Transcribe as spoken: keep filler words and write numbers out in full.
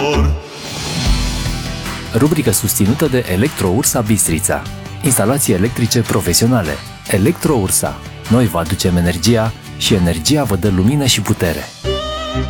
Rubrică susținută de Electro-Ursa Bistrița. Instalații electrice profesionale. Electro-Ursa. Noi vă aducem energia și energia vă dă lumină și putere.